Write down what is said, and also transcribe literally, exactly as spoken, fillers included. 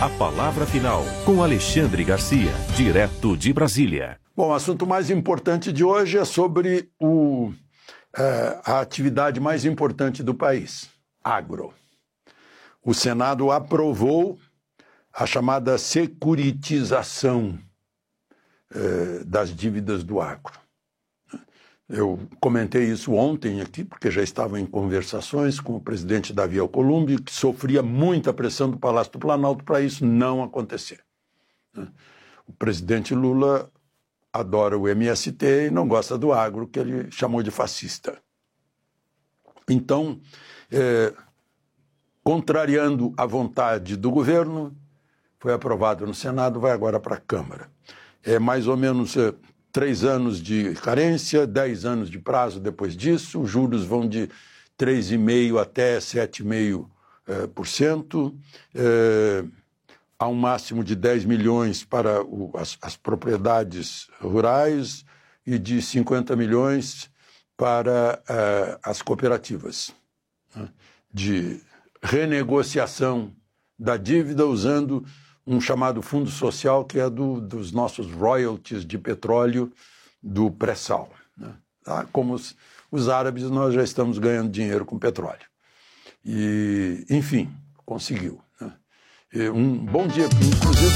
A palavra final com Alexandre Garcia, direto de Brasília. Bom, o assunto mais importante de hoje é sobre o, é, a atividade mais importante do país, agro. O Senado aprovou a chamada securitização é, das dívidas do agro. Eu comentei isso ontem aqui, porque já estava em conversações com o presidente Davi Alcolumbre, que sofria muita pressão do Palácio do Planalto para isso não acontecer. O presidente Lula adora o M S T e não gosta do agro, que ele chamou de fascista. Então, é, contrariando a vontade do governo, foi aprovado no Senado, vai agora para a Câmara. É mais ou menos é, três anos de carência, dez anos de prazo depois disso, os juros vão de três vírgula cinco por cento até sete vírgula cinco por cento. É, há um máximo de dez milhões para o, as, as propriedades rurais e de cinquenta milhões para uh, as cooperativas, né, de renegociação da dívida usando um chamado fundo social que é do, dos nossos royalties de petróleo do pré-sal. Né? Tá? Como os, os árabes, nós já estamos ganhando dinheiro com petróleo. E, enfim, conseguiu. Um bom dia, inclusive.